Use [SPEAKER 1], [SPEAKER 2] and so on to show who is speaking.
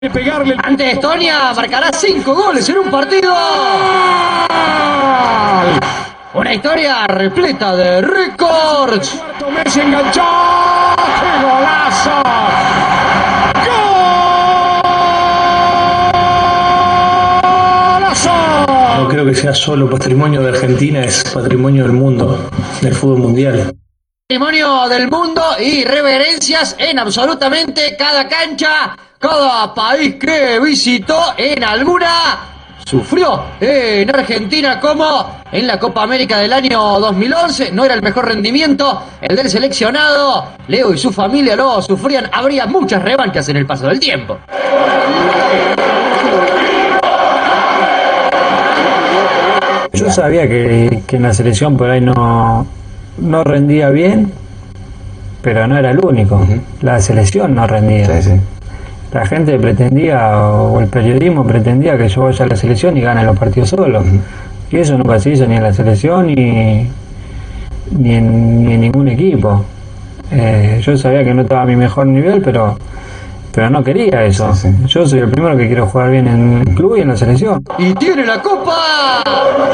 [SPEAKER 1] Pegarle
[SPEAKER 2] Ante Estonia marcará 5 goles en un partido. Una historia repleta de récords.
[SPEAKER 1] Cuarto Messi enganchó. ¡Qué golazo! ¡Golazo!
[SPEAKER 3] No creo que sea solo patrimonio de Argentina, es patrimonio del mundo, del fútbol mundial.
[SPEAKER 2] Patrimonio del mundo y reverencias en absolutamente cada cancha, cada país que visitó en alguna. Sufrió en Argentina como en la Copa América del año 2011. No era el mejor rendimiento el del seleccionado. Leo y su familia lo sufrían. Habría muchas revanchas en el paso del tiempo.
[SPEAKER 4] Yo sabía que en la selección por ahí no rendía bien, pero no era el único. La selección no rendía.
[SPEAKER 5] Sí, sí.
[SPEAKER 4] La gente pretendía, o el periodismo pretendía que yo vaya a la selección y gane los partidos solo. Y eso nunca se hizo ni en la selección ni en ningún equipo. Yo sabía que no estaba a mi mejor nivel, pero no quería eso.
[SPEAKER 5] Sí, sí.
[SPEAKER 4] Yo soy el primero que quiero jugar bien en el club y en la selección.
[SPEAKER 2] Y tiene la copa.